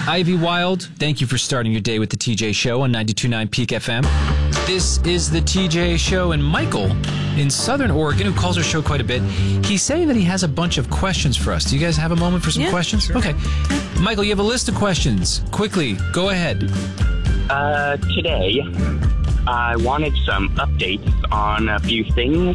Ivy Wild, thank you for starting your day with the TJ Show on 92.9 Peak FM. This is the TJ Show, and Michael in Southern Oregon, who calls our show quite a bit, he's saying that he has a bunch of questions for us. Do you guys have a moment for some questions? Sure. Okay. Michael, you have a list of questions. Quickly, go ahead. Today, I wanted some updates on a few things.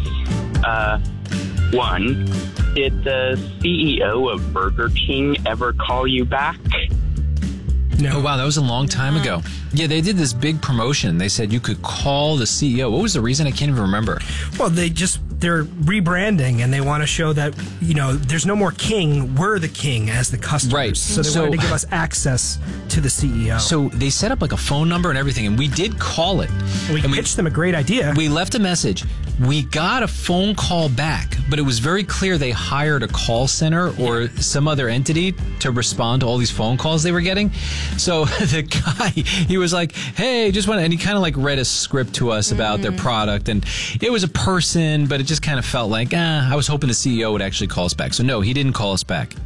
One, did the CEO of Burger King ever call you back? No. Oh, wow, that was a long time ago. Yeah, they did this big promotion. They said you could call the CEO. What was the reason? I can't even remember. Well, they're rebranding, and they want to show that, there's no more king. We're the king as the customers. Right. So they wanted to give us access to the CEO. So they set up like a phone number and everything, and we did call it. We pitched them a great idea. We left a message. We got a phone call back, but it was very clear they hired a call center or some other entity to respond to all these phone calls they were getting. So the guy, he was like, hey, and he kind of like read a script to us about their product, and it was a person, but it just kind of felt like, I was hoping the CEO would actually call us back. So no, he didn't call us back.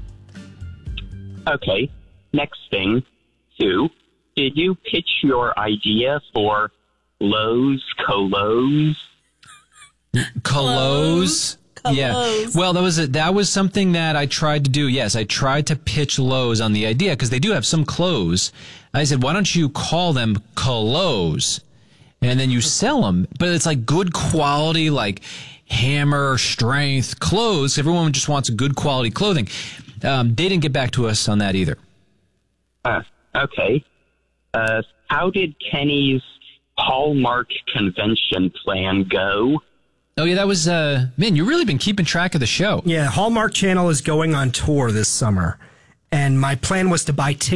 Okay. Next thing, 2, did you pitch your idea for Lowe's Colos? Colos? Yeah. Well, that was something that I tried to do. Yes, I tried to pitch Lowe's on the idea because they do have some clothes. I said, why don't you call them Colos? And then you sell them, but it's like good quality, like hammer strength clothes. Everyone just wants good quality clothing. They didn't get back to us on that either. Okay. How did Kenny's Hallmark convention plan go? Oh, yeah, that was, man, you've really been keeping track of the show. Yeah, Hallmark Channel is going on tour this summer, and my plan was to buy tickets